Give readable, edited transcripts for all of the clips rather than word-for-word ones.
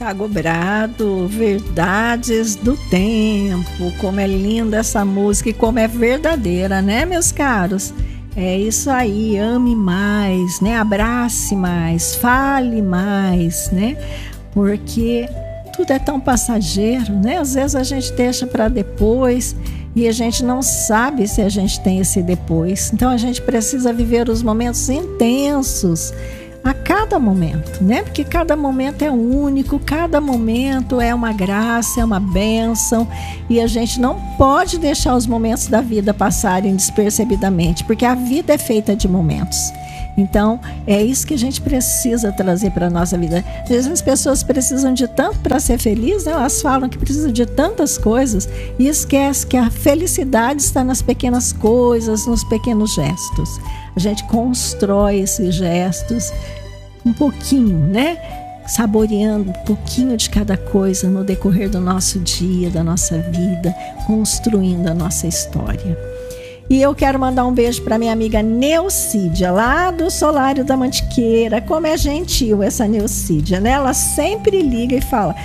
Thiago Brado, Verdades do Tempo. Como é linda essa música e como é verdadeira, né, meus caros? É isso aí, ame mais, né? Abrace mais, fale mais, né? Porque tudo é tão passageiro, né? Às vezes a gente deixa para depois e a gente não sabe se a gente tem esse depois. Então a gente precisa viver os momentos intensos a cada momento, né? Porque cada momento é único, cada momento é uma graça, é uma bênção, e a gente não pode deixar os momentos da vida passarem despercebidamente, porque a vida é feita de momentos. Então, é isso que a gente precisa trazer para a nossa vida. Às vezes as pessoas precisam de tanto para ser feliz, né? Elas falam que precisam de tantas coisas e esquecem que a felicidade está nas pequenas coisas, nos pequenos gestos. A gente constrói esses gestos um pouquinho, né? Saboreando um pouquinho de cada coisa no decorrer do nosso dia, da nossa vida, construindo a nossa história. E eu quero mandar um beijo para minha amiga Neucídia, lá do Solário da Mantiqueira. Como é gentil essa Neucídia, né? Ela sempre liga e fala: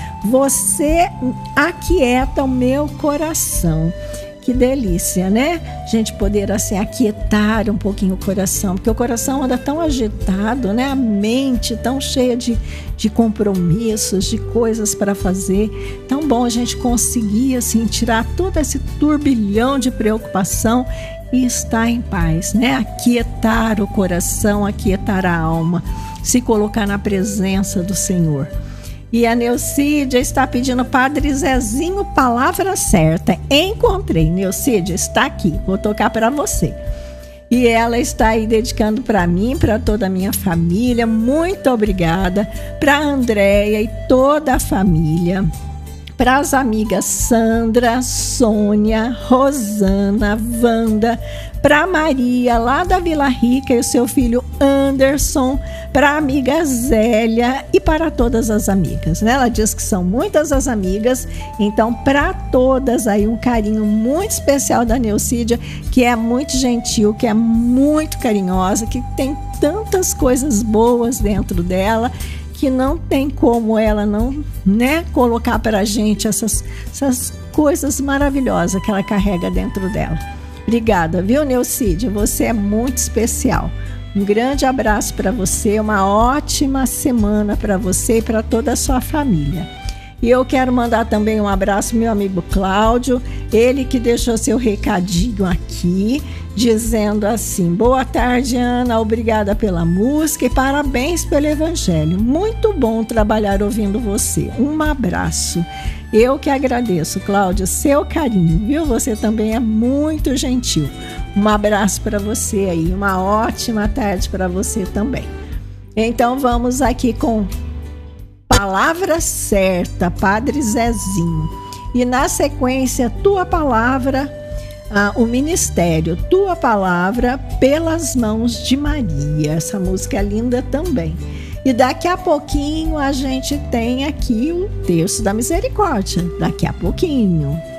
você aquieta o meu coração. Que delícia, né? A gente poder assim aquietar um pouquinho o coração, porque o coração anda tão agitado, né? A mente tão cheia de compromissos, de coisas para fazer. Tão bom a gente conseguir assim tirar todo esse turbilhão de preocupação e estar em paz, né? Aquietar o coração, aquietar a alma, se colocar na presença do Senhor. E a Neucídia está pedindo Padre Zezinho, Palavra Certa. Encontrei, Neucídia, está aqui, vou tocar para você. E ela está aí dedicando para mim, para toda a minha família. Muito obrigada. Para a Andréia e toda a família. Para as amigas Sandra, Sônia, Rosana, Wanda. Para a Maria, lá da Vila Rica, e o seu filho Anderson. Para a amiga Zélia e para todas as amigas, né? Ela diz que são muitas as amigas, então para todas aí um carinho muito especial da Neucídia, que é muito gentil, que é muito carinhosa, que tem tantas coisas boas dentro dela, que não tem como ela não, né, colocar para a gente essas coisas maravilhosas que ela carrega dentro dela. Obrigada, viu, Neucídia? Você é muito especial. Um grande abraço para você, uma ótima semana para você e para toda a sua família. E eu quero mandar também um abraço ao meu amigo Cláudio, ele que deixou seu recadinho aqui, dizendo assim: boa tarde, Ana, obrigada pela música e parabéns pelo Evangelho. Muito bom trabalhar ouvindo você. Um abraço. Eu que agradeço, Cláudio, seu carinho, viu? Você também é muito gentil. Um abraço para você aí, uma ótima tarde para você também. Então vamos aqui com Palavra Certa, Padre Zezinho. E na sequência, Tua Palavra, o Ministério, Tua Palavra pelas Mãos de Maria. Essa música é linda também. E daqui a pouquinho a gente tem aqui o Terço da Misericórdia. Daqui a pouquinho.